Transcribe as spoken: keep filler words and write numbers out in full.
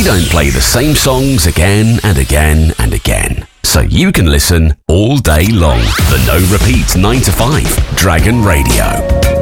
don't play the same songs again and again and again, so you can listen all day long. The No Repeat nine to five Dragon Radio.